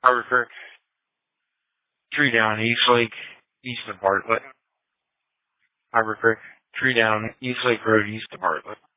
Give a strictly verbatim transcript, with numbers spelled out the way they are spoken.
Harbor Creek, Tree Down, East Lake, east of Bartlett. Harbor Creek, Tree Down, East Lake Road, east of Bartlett.